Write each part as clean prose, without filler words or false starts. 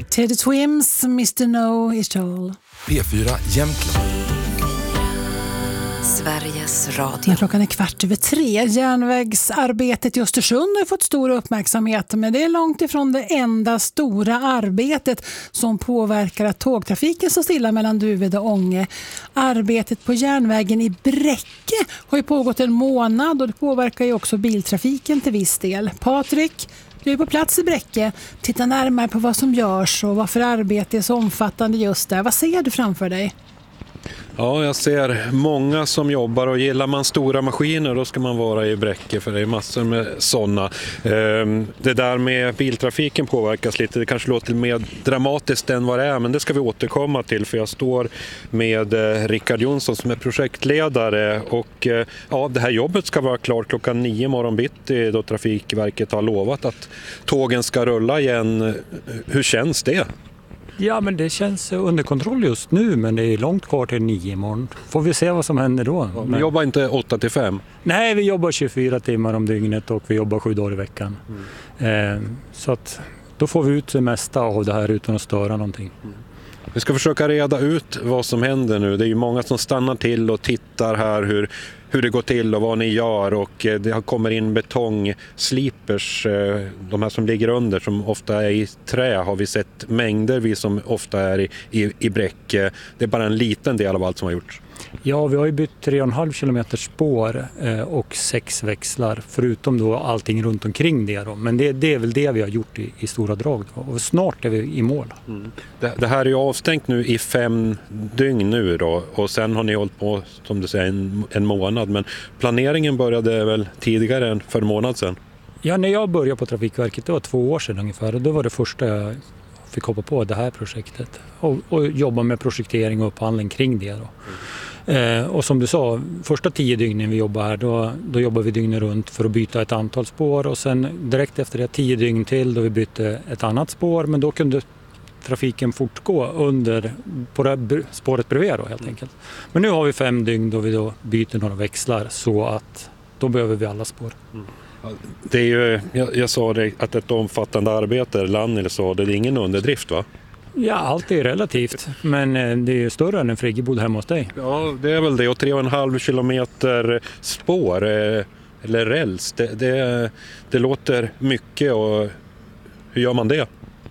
Ted Swims, Mr. No is all. P4 Jämtland. Sveriges Radio. Men klockan är 2:15. Järnvägsarbetet i Östersund har fått stor uppmärksamhet, men det är långt ifrån det enda stora arbetet som påverkar att tågtrafiken står stilla mellan Duved och Ånge. Arbetet på järnvägen i Bräcke har ju pågått en månad och det påverkar ju också biltrafiken till viss del. Patrik, du är på plats i Bräcke. Titta närmare på vad som görs och varför arbetet är så omfattande just där. Vad ser du framför dig? Ja, jag ser många som jobbar, och gillar man stora maskiner då ska man vara i Bräcke, för det är massor med sådana. Det där med biltrafiken påverkas lite, det kanske låter mer dramatiskt än vad det är, men det ska vi återkomma till, för jag står med Rickard Jonsson som är projektledare, och ja, det här jobbet ska vara klart klockan 9 morgon bitti då Trafikverket har lovat att tågen ska rulla igen. Hur känns det? Ja, men det känns under kontroll just nu, men det är långt kvar till 9 imorgon. Får vi se vad som händer då. Ja, vi jobbar inte 8-5? Nej, vi jobbar 24 timmar om dygnet och vi jobbar 7 dagar i veckan. Så att då får vi ut det mesta av det här utan att störa någonting. Vi ska försöka reda ut vad som händer nu. Det är ju många som stannar till och tittar här hur det går till och vad ni gör, och det kommer in betongslipers, de här som ligger under, som ofta är i trä, har vi sett mängder, vi som ofta är i Bräcke. Det är bara en liten del av allt som har gjorts. Ja, vi har ju bytt 3,5 kilometer spår och 6 växlar, förutom då allting runt omkring det då. Men det är väl det vi har gjort i stora drag då. Och snart är vi i mål. Det här är ju avstängt nu i 5 dygn nu då, och sen har ni hållit på, som du säger, en månad. Men planeringen började väl tidigare än för en månad sedan? Ja, när jag började på Trafikverket, det var 2 år sedan ungefär, och då var det första jag fick hoppa på det här projektet och jobba med projektering och upphandling kring det då. Och som du sa, första 10 dygnen vi jobbar här, då jobbar vi dygnet runt för att byta ett antal spår, och sen direkt efter det 10 dygn till då vi bytte ett annat spår, men då kunde trafiken fortgå på det spåret bredvid då, helt enkelt. Men nu har vi 5 dygn då vi då byter några växlar, så att då behöver vi alla spår. Det är ju, jag sa det, att ett omfattande arbete, Lannil sa det, är ingen underdrift, va? Ja, allt är relativt, men det är ju större än en friggebod hemma hos dig. Ja, det är väl det, och 3,5 kilometer spår eller räls, det låter mycket, och hur gör man det?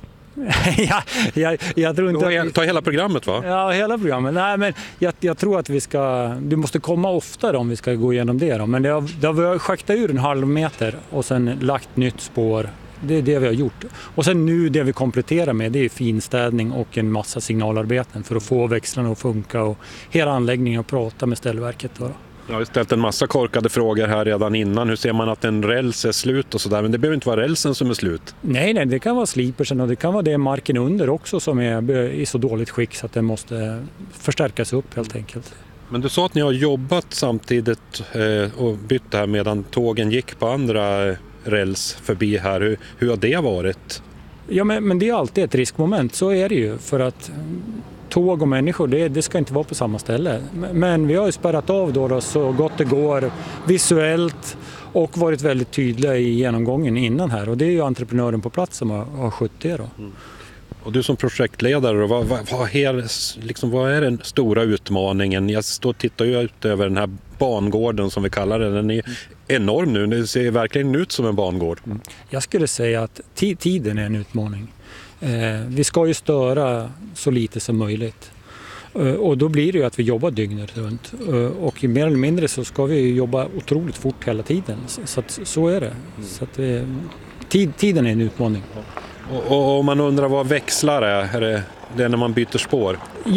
jag tror inte... Ta hela programmet, va? Ja, hela programmet. Nej, men jag tror att du måste komma oftare om vi ska gå igenom det då. Men vi har schaktat ur 1,5 meter och sen lagt nytt spår. Det är det vi har gjort. Och sen nu det vi kompletterar med, det är finstädning och en massa signalarbeten för att få växlarna att funka och hela anläggningen, och prata med ställverket då. Jag har ställt en massa korkade frågor här redan innan. Hur ser man att en räls är slut och sådär? Men det behöver inte vara rälsen som är slut. Nej, det kan vara slipersen, och det kan vara det marken under också som är i så dåligt skick så att den måste förstärkas upp helt enkelt. Men du sa att ni har jobbat samtidigt och bytt det här medan tågen gick på andra räls förbi här. Hur har det varit? Ja, men det är alltid ett riskmoment, så är det ju, för att tåg och människor, det ska inte vara på samma ställe. Men vi har ju spärrat av då så gott det går visuellt och varit väldigt tydliga i genomgången innan här. Och det är ju entreprenören på plats som har skött det då. Och du som projektledare, vad är den stora utmaningen? Jag står och tittar ut över den här bangården som vi kallar den. Den är enorm nu, det ser verkligen ut som en bangård. Jag skulle säga att tiden är en utmaning. Vi ska ju störa så lite som möjligt. Och då blir det ju att vi jobbar dygnet runt. Och mer eller mindre så ska vi jobba otroligt fort hela tiden. Så är det. Så att tiden är en utmaning. Och om man undrar vad växlar är det när man byter spår?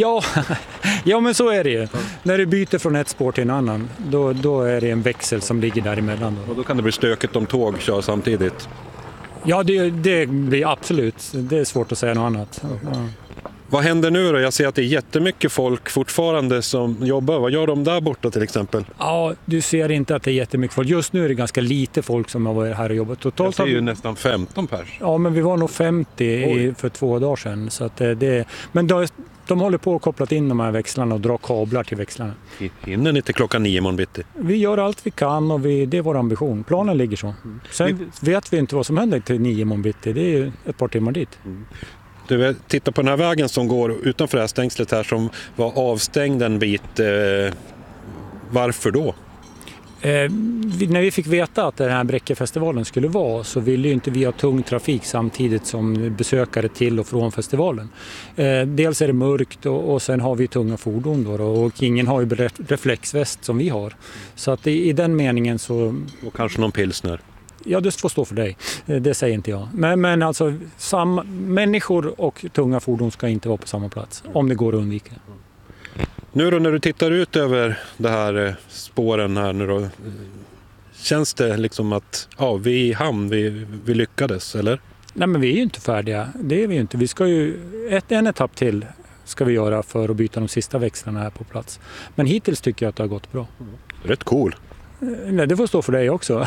Ja, men så är det ju. När du byter från ett spår till en annan, då är det en växel som ligger däremellan. Och då kan det bli stökigt om tåg kör samtidigt? Ja, det blir absolut. Det är svårt att säga något annat. Ja. Vad händer nu då? Jag ser att det är jättemycket folk fortfarande som jobbar. Vad gör de där borta till exempel? Ja, du ser inte att det är jättemycket folk. Just nu är det ganska lite folk som har varit här och jobbat. Totalt är ju nästan 15 pers. Ja, men vi var nog 50 för 2 dagar sedan. Så att men de håller på att koppla in de här växlarna och dra kablar till växlarna. Hinner ni till klockan 9 imorgon bitti? Vi gör allt vi kan och det är vår ambition. Planen ligger så. Sen vet vi inte vad som händer till 9 imorgon bitti. Det är ju ett par timmar dit. Du, titta på den här vägen som går utanför det här stängslet här som var avstängd en bit. Varför då? När vi fick veta att den här Bräckefestivalen skulle vara så ville ju inte vi ha tung trafik samtidigt som besökare till och från festivalen. Dels är det mörkt och sen har vi tunga fordon då, och ingen har ju reflexväst som vi har. Så att i den meningen så... Och kanske någon pilsner. Ja, det får stå för dig. Det säger inte jag. Men alltså, människor och tunga fordon ska inte vara på samma plats om det går att undvika. Nu då när du tittar ut över det här spåren här nu då, känns det liksom att vi är i hamn, vi lyckades, eller? Nej, men vi är ju inte färdiga. Det är vi ju inte. Vi ska ju en etapp till ska vi göra för att byta de sista växlarna här på plats. Men hittills tycker jag att det har gått bra. Rätt cool. Nej, det får stå för dig också.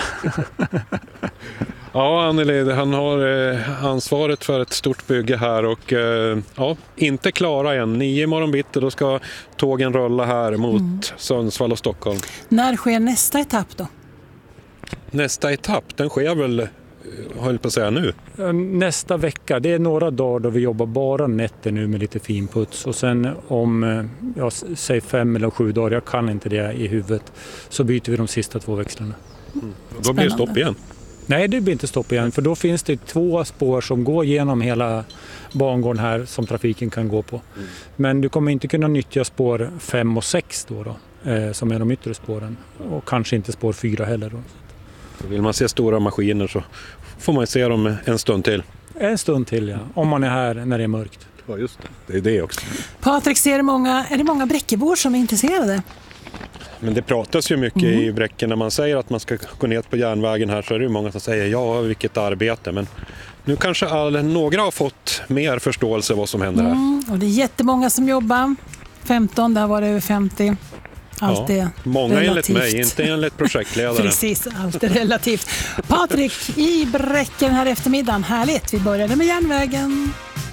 Ja, Anneli, han har ansvaret för ett stort bygge här och inte klara än. 9 imorgon bitti, då ska tågen rulla här mot Sundsvall och Stockholm. När sker nästa etapp då? Nästa etapp, den sker väl, höll på att säga nu? Nästa vecka, det är några dagar då vi jobbar bara nätter nu med lite finputs. Och sen om, säg 5 eller 7 dagar, jag kan inte det i huvudet, så byter vi de sista 2 växlarna. Då blir det stopp igen. Nej, det blir inte stopp igen, för då finns det 2 spår som går genom hela bangården här som trafiken kan gå på. Men du kommer inte kunna nyttja spår 5 och 6 då, som är de yttre spåren. Och kanske inte spår 4 heller då. Vill man se stora maskiner så får man se dem en stund till. En stund till, ja. Om man är här när det är mörkt. Ja, just det. Det är det också. Patrik, är det många Bräckebor som är intresserade? Men det pratas ju mycket i Bräcke. När man säger att man ska gå ner på järnvägen här så är det ju många som säger ja, vilket arbete. Men nu kanske några har fått mer förståelse vad som händer här. Och det är jättemånga som jobbar. 15, där var det över 50. Allt är många relativt. Enligt mig, inte enligt projektledaren. Precis, allt är relativt. Patrik i Bräcke den här eftermiddagen. Härligt, vi började med järnvägen.